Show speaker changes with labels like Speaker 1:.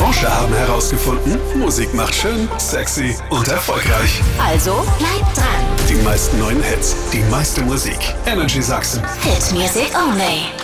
Speaker 1: Forscher haben herausgefunden, Musik macht schön, sexy und erfolgreich.
Speaker 2: Also bleibt dran.
Speaker 1: Die meisten neuen Hits, die meiste Musik. Energy Sachsen.
Speaker 2: Hit Music Only.